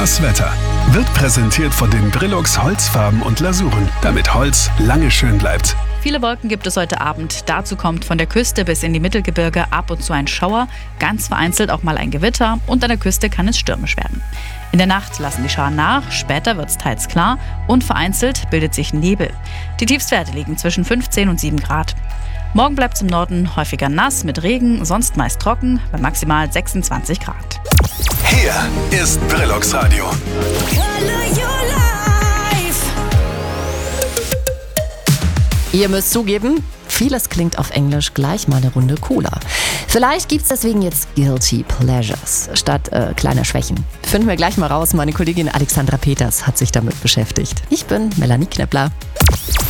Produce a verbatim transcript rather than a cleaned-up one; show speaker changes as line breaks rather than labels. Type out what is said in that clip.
Das Wetter wird präsentiert von den Brilux Holzfarben und Lasuren, damit Holz lange schön bleibt.
Viele Wolken gibt es heute Abend. Dazu kommt von der Küste bis in die Mittelgebirge ab und zu ein Schauer, ganz vereinzelt auch mal ein Gewitter und an der Küste kann es stürmisch werden. In der Nacht lassen die Schauer nach, später wird es teils klar und vereinzelt bildet sich Nebel. Die Tiefstwerte liegen zwischen fünfzehn und sieben Grad. Morgen bleibt es im Norden häufiger nass mit Regen, sonst meist trocken bei maximal sechsundzwanzig Grad.
Hier ist Brilux Radio.
Ihr müsst zugeben, vieles klingt auf Englisch gleich mal eine Runde cooler. Vielleicht gibt's deswegen jetzt Guilty Pleasures statt äh, kleiner Schwächen. Finden wir gleich mal raus. Meine Kollegin Alexandra Peters hat sich damit beschäftigt. Ich bin Melanie Knepler.